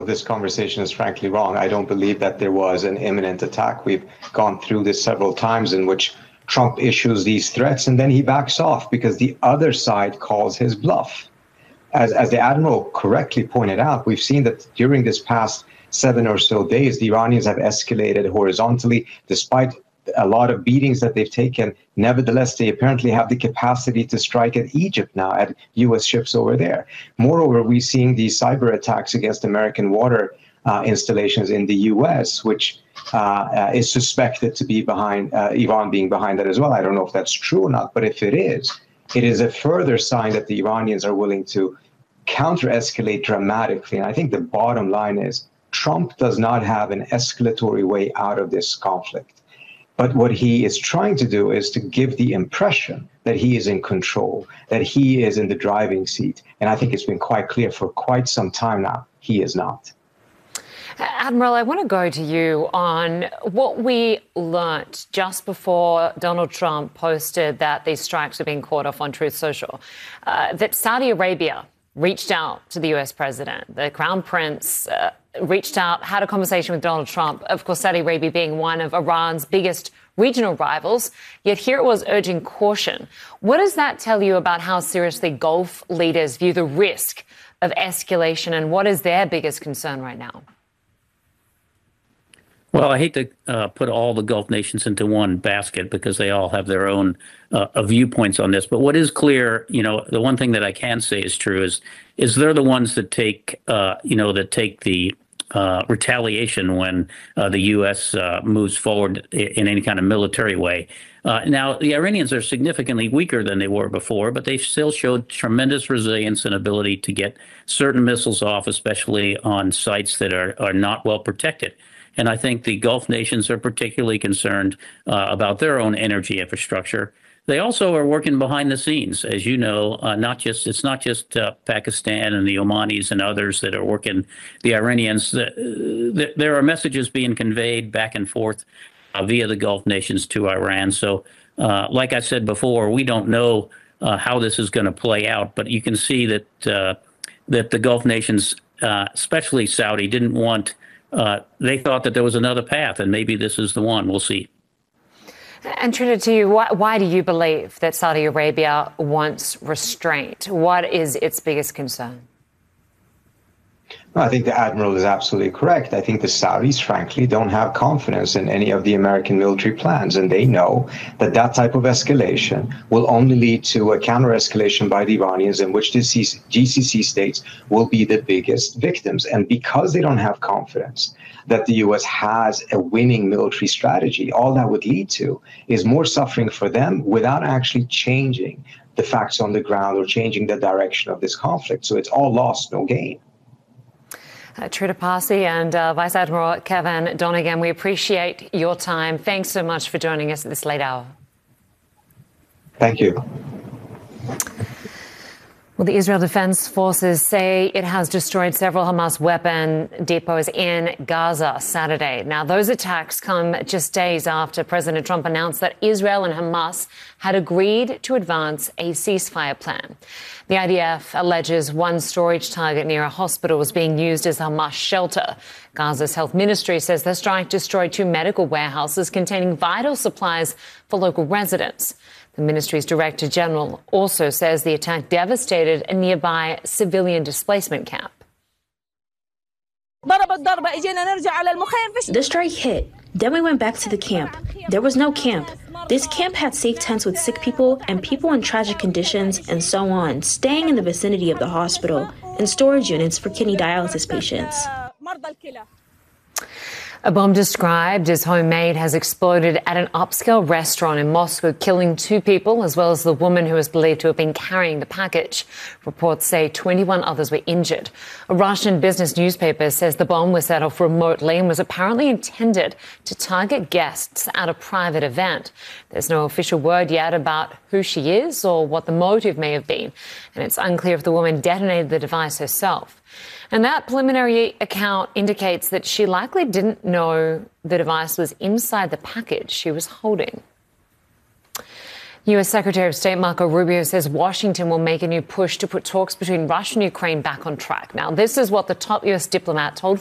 this conversation is frankly wrong. I don't believe that there was an imminent attack. We've gone through this several times in which Trump issues these threats and then he backs off because the other side calls his bluff. As the Admiral correctly pointed out, we've seen that during this past 7 or so days, the Iranians have escalated horizontally despite a lot of beatings that they've taken. Nevertheless, they apparently have the capacity to strike at Egypt now, at U.S. ships over there. Moreover, we're seeing these cyber attacks against American water installations in the U.S., which is suspected to be behind, Iran being behind that as well. I don't know if that's true or not, but if it is a further sign that the Iranians are willing to counter-escalate dramatically. And I think the bottom line is Trump does not have an escalatory way out of this conflict. But what he is trying to do is to give the impression that he is in control, that he is in the driving seat. And I think it's been quite clear for quite some time now, he is not. Admiral, I want to go to you on what we learnt just before Donald Trump posted that these strikes were being called off on Truth Social, that Saudi Arabia reached out to the U.S. president. The Crown Prince reached out, had a conversation with Donald Trump. Of course, Saudi Arabia being one of Iran's biggest regional rivals, yet here it was urging caution. What does that tell you about how seriously Gulf leaders view the risk of escalation, and what is their biggest concern right now? Well, I hate to put all the Gulf nations into one basket because they all have their own viewpoints on this. But what is clear, the one thing that I can say is true is they're the ones that take, the retaliation when the U.S. moves forward in any kind of military way. Now, the Iranians are significantly weaker than they were before, but they still showed tremendous resilience and ability to get certain missiles off, especially on sites that are not well protected. And I think the Gulf nations are particularly concerned about their own energy infrastructure. They also are working behind the scenes, as you know. It's not just Pakistan and the Omanis and others that are working. The Iranians. There are messages being conveyed back and forth via the Gulf nations to Iran. So, like I said before, we don't know how this is going to play out, but you can see that the Gulf nations, especially Saudi, didn't want. They thought that there was another path, and maybe this is the one. We'll see. And Trina, to you, why do you believe that Saudi Arabia wants restraint? What is its biggest concern? I think the Admiral is absolutely correct. I think the Saudis, frankly, don't have confidence in any of the American military plans, and they know that that type of escalation will only lead to a counter-escalation by the Iranians in which the GCC states will be the biggest victims. And because they don't have confidence that the U.S. has a winning military strategy, all that would lead to is more suffering for them without actually changing the facts on the ground or changing the direction of this conflict. So it's all loss, no gain. Trina Parsi and Vice Admiral Kevin Donegan, we appreciate your time. Thanks so much for joining us at this late hour. Thank you. Well, the Israel Defense Forces say it has destroyed several Hamas weapon depots in Gaza Saturday. Now, those attacks come just days after President Trump announced that Israel and Hamas had agreed to advance a ceasefire plan. The IDF alleges one storage target near a hospital was being used as a Hamas shelter. Gaza's health ministry says the strike destroyed 2 medical warehouses containing vital supplies for local residents. The ministry's director general also says the attack devastated a nearby civilian displacement camp. The strike hit. Then we went back to the camp. There was no camp. This camp had safe tents with sick people and people in tragic conditions and so on, staying in the vicinity of the hospital and storage units for kidney dialysis patients. A bomb described as homemade has exploded at an upscale restaurant in Moscow, killing 2 people, as well as the woman who is believed to have been carrying the package. Reports say 21 others were injured. A Russian business newspaper says the bomb was set off remotely and was apparently intended to target guests at a private event. There's no official word yet about who she is or what the motive may have been, and it's unclear if the woman detonated the device herself. And that preliminary account indicates that she likely didn't know the device was inside the package she was holding. U.S. Secretary of State Marco Rubio says Washington will make a new push to put talks between Russia and Ukraine back on track. Now, this is what the top U.S. diplomat told